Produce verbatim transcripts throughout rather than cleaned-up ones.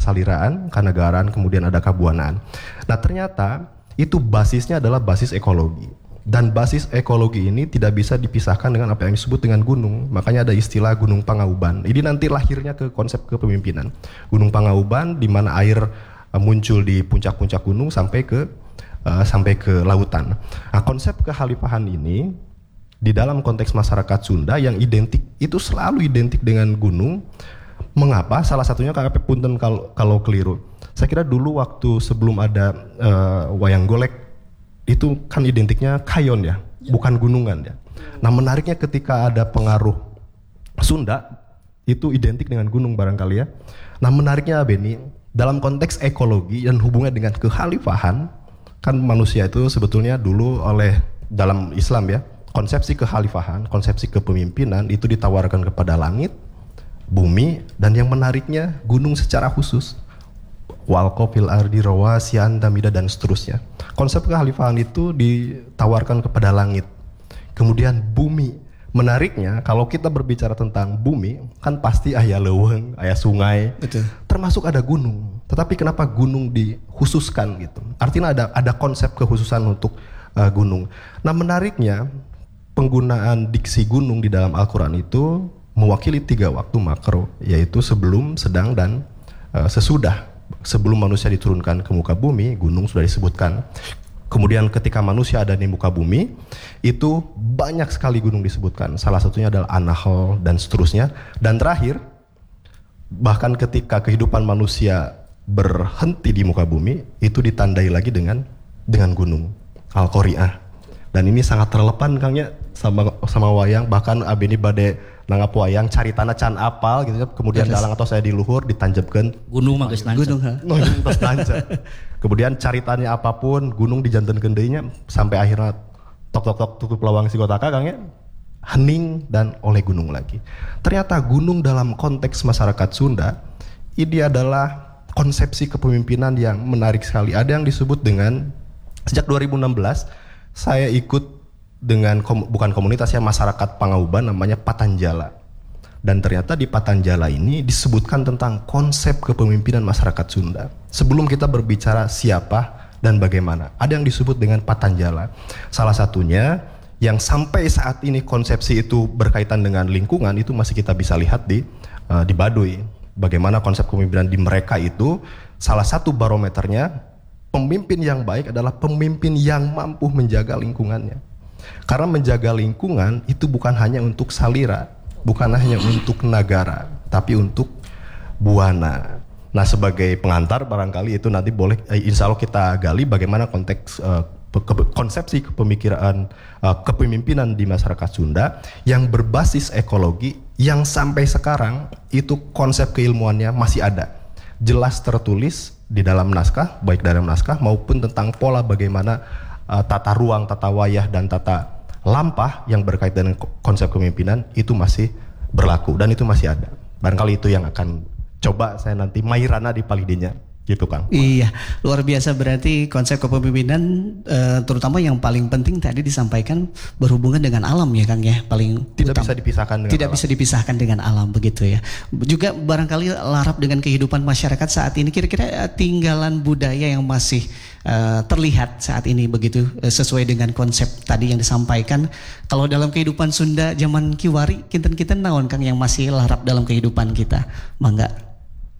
kesaliraan, kanegaraan, kemudian ada kabuanaan. Nah ternyata itu basisnya adalah basis ekologi. Dan basis ekologi ini tidak bisa dipisahkan dengan apa yang disebut dengan gunung. Makanya ada istilah Gunung Pangauban. Ini nanti lahirnya ke konsep kepemimpinan. Gunung Pangauban di mana air uh, muncul di puncak-puncak gunung sampai ke uh, sampai ke lautan. Nah, konsep kehalifahan ini di dalam konteks masyarakat Sunda yang identik itu selalu identik dengan gunung. Mengapa? Salah satunya K P punten kalau kalau keliru. Saya kira dulu waktu sebelum ada uh, wayang golek itu kan identiknya kayon ya, ya, bukan gunungan ya. Nah menariknya ketika ada pengaruh Sunda itu identik dengan gunung barangkali ya. Nah menariknya Beni dalam konteks ekologi dan hubungannya dengan kekhalifahan kan manusia itu sebetulnya dulu oleh dalam Islam ya konsepsi kekhalifahan, konsepsi kepemimpinan itu ditawarkan kepada langit, bumi dan yang menariknya gunung secara khusus. Walqofil ardi rawasiyan tamida dan seterusnya. Konsep kekhalifahan itu ditawarkan kepada langit. Kemudian bumi. Menariknya kalau kita berbicara tentang bumi kan pasti aya leuweung, aya sungai. Betul. Termasuk ada gunung. Tetapi kenapa gunung dikhususkan gitu? Artinya ada ada konsep kekhususan untuk uh, gunung. Nah, menariknya penggunaan diksi gunung di dalam Al-Qur'an itu mewakili tiga waktu makro, yaitu sebelum, sedang dan uh, sesudah. Sebelum manusia diturunkan ke muka bumi, gunung sudah disebutkan. Kemudian ketika manusia ada di muka bumi, itu banyak sekali gunung disebutkan. Salah satunya adalah An-Nahl dan seterusnya. Dan terakhir, bahkan ketika kehidupan manusia berhenti di muka bumi, itu ditandai lagi dengan dengan gunung, Al-Qari'ah. Dan ini sangat relevan Kangnya sama sama wayang, bahkan abeni bade nangap wayang cari tanah can apal gitu kemudian dalang atau saya di luhur ditanjepkeun gunung mah geus nancep gunung no, terus nancep kemudian caritanya apapun gunung dijantenkeun deui nya sampai akhirnya tok tok tok tutup lawang si kotaka Kangnya hening dan oleh gunung lagi. Ternyata gunung dalam konteks masyarakat Sunda ini adalah konsepsi kepemimpinan yang menarik sekali. Ada yang disebut dengan sejak dua ribu enam belas saya ikut dengan kom, bukan komunitas ya masyarakat Pangauban namanya Patanjala. Dan ternyata di Patanjala ini disebutkan tentang konsep kepemimpinan masyarakat Sunda. Sebelum kita berbicara siapa dan bagaimana, ada yang disebut dengan Patanjala. Salah satunya yang sampai saat ini konsepsi itu berkaitan dengan lingkungan itu masih kita bisa lihat di uh, di Baduy. Bagaimana konsep kepemimpinan di mereka itu salah satu barometernya pemimpin yang baik adalah pemimpin yang mampu menjaga lingkungannya. Karena menjaga lingkungan itu bukan hanya untuk salira, bukan hanya untuk negara, tapi untuk buana. Nah sebagai pengantar barangkali itu nanti boleh eh, insya Allah kita gali bagaimana konteks uh, ke- konsepsi kepemikiran uh, kepemimpinan di masyarakat Sunda yang berbasis ekologi yang sampai sekarang itu konsep keilmuannya masih ada. Jelas tertulis di dalam naskah, baik dalam naskah maupun tentang pola bagaimana uh, tata ruang, tata wayah dan tata lampah yang berkait dengan konsep kepemimpinan itu masih berlaku dan itu masih ada. Barangkali itu yang akan coba saya nanti mairana di Palidenya gitu Kang. Iya, luar biasa berarti konsep kepemimpinan uh, terutama yang paling penting tadi disampaikan berhubungan dengan alam ya Kang ya, paling tidak utama. bisa dipisahkan dengan tidak alam. bisa dipisahkan dengan alam begitu ya. Juga barangkali larap dengan kehidupan masyarakat saat ini, kira-kira uh, tinggalan budaya yang masih uh, terlihat saat ini begitu uh, sesuai dengan konsep tadi yang disampaikan. Kalau dalam kehidupan Sunda zaman Kiwari, kinten-kinten naon Kang yang masih larap dalam kehidupan kita? Mangga.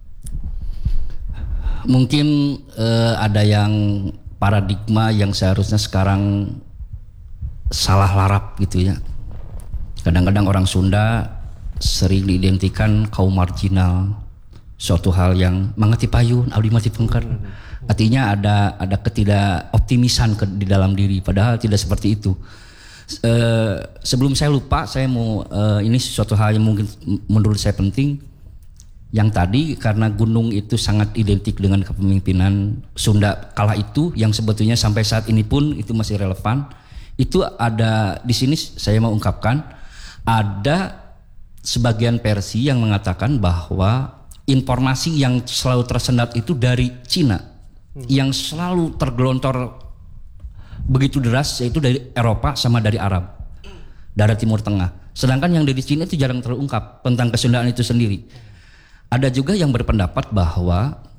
Mungkin uh, ada yang paradigma yang seharusnya sekarang salah larap gitu ya. Kadang-kadang orang Sunda sering diidentikan kaum marginal, suatu hal yang mangati payun, abdi mati pengker. Artinya ada ada ketidakoptimisan ke, di dalam diri, padahal tidak seperti itu. Uh, sebelum saya lupa, saya mau uh, ini suatu hal yang mungkin menurut saya penting. Yang tadi karena gunung itu sangat identik dengan kepemimpinan Sunda kala itu yang sebetulnya sampai saat ini pun itu masih relevan. Itu ada di sini saya mau ungkapkan ada sebagian versi yang mengatakan bahwa informasi yang selalu tersendat itu dari Cina hmm. yang selalu tergelontor begitu deras yaitu dari Eropa sama dari Arab, dari Timur Tengah. Sedangkan yang dari Cina itu jarang terungkap tentang kesundaan itu sendiri. Ada juga yang berpendapat bahwa